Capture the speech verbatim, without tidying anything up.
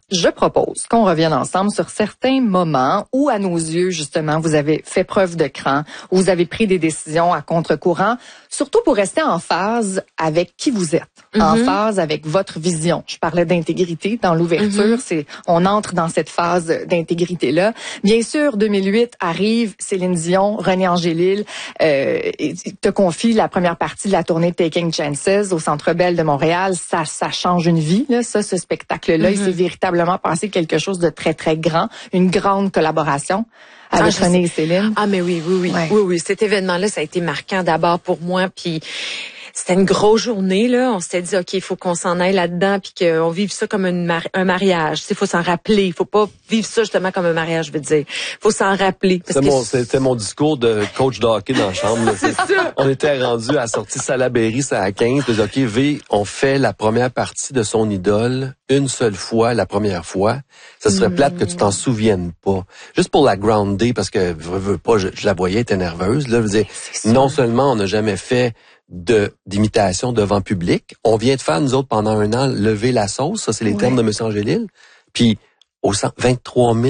je propose qu'on revienne ensemble sur certains moments où, à nos yeux, justement, vous avez fait preuve de cran, où vous avez pris des décisions à contre-courant, surtout pour rester en phase avec qui vous êtes, mm-hmm. en phase avec votre vision. Je parlais d'intégrité dans l'ouverture, mm-hmm. c'est on entre dans cette phase d'intégrité-là. Bien sûr, deux mille huit arrive, Céline Dion, René Angélil euh, te confie la première partie de la tournée Taking Chances au Centre Bell de Montréal. Ça, ça change une vie, là, ça, ce spectacle-là. Mm-hmm. Il s'est véritablement passé quelque chose de très, très grand, une grande collaboration avec ah, René et Céline. Ah, mais oui, oui, oui, ouais. oui, oui. Cet événement-là, ça a été marquant d'abord pour moi, puis c'était une grosse journée, là. On s'était dit, OK, il faut qu'on s'en aille là-dedans puis qu'on vive ça comme une mar- un mariage. Il faut s'en rappeler. Il faut pas vivre ça justement comme un mariage, je veux dire. Il faut s'en rappeler. C'était mon, c'était mon discours de coach de hockey dans la chambre. C'est ça. On était rendu à la sortie Salaberry, c'est à quinze. Puis, OK, V, on fait la première partie de son idole une seule fois, la première fois. Ça serait mmh. plate que tu t'en souviennes pas. Juste pour la grounder, parce que, veux, veux pas, je, je la voyais, elle était nerveuse, là. Je veux dire, non seulement on n'a jamais fait de d'imitation devant public. On vient de faire, nous autres, pendant un an, lever la sauce. Ça, c'est les ouais. termes de M. Angélil. Puis, au vingt-trois mille